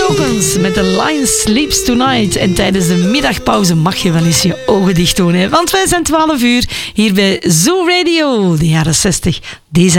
Opens met The Lion Sleeps Tonight. En tijdens de middagpauze mag je wel eens je ogen dicht doen, hè? Want wij zijn 12 uur hier bij Zoo Radio, de jaren 60. Deze